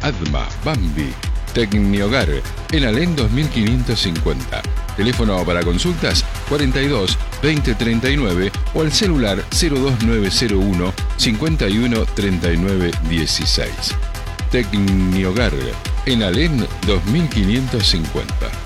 Adma, Bambi. Tecnihogar, en Alén 2550. Teléfono para consultas 42 20 39 o al celular 02901 51 39 16. Tecnihogar, en Alén 2550.